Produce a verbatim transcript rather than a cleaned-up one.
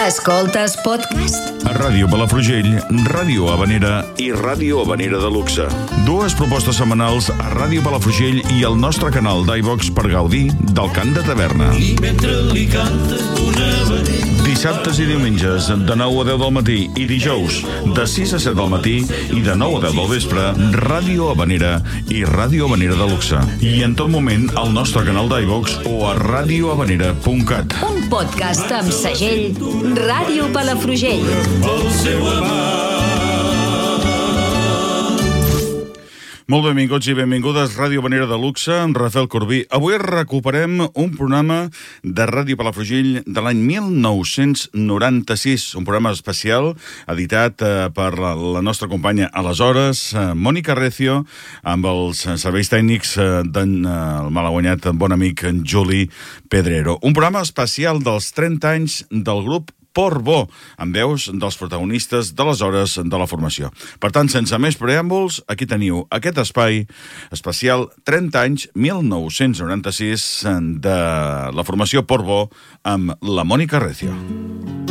Escoltes podcast? A Ràdio Palafrugell, Ràdio Havanera i Ràdio Havanera de Luxe. Dues propostes setmanals a Ràdio Palafrugell i al nostre canal d'iVox per gaudir del cant de taverna. I mentre li canta una havanera. Dissabtes i diumenges, de nou a deu del matí, i dijous, de sis a set del matí i de nou a deu del vespre, Ràdio Havanera i Ràdio Havanera de Luxe. I en tot moment, al nostre canal d'iVox o a radio havanera punt cat. Un podcast amb segell Ràdio Palafrugell. Pel seu amant. Molt benvinguts i benvingudes, Ràdio Havanera de Luxe, amb Rafael Corbí. Avui recuperem un programa de Ràdio Palafrugell de l'any mil nou-cents noranta-sis, un programa especial editat eh, per la, la nostra companya aleshores, eh, Mònica Recio, amb els serveis tècnics eh, d'en eh, el malaguanyat bon amic en Juli Pedrero. Un programa especial dels trenta anys del grup Portbó, amb veus dels protagonistes d'aleshores de la formació. Per tant, sense més preàmbuls, aquí teniu aquest espai especial trenta anys, mil nou-cents noranta-sis, de la formació Portbó amb la Mònica Recio.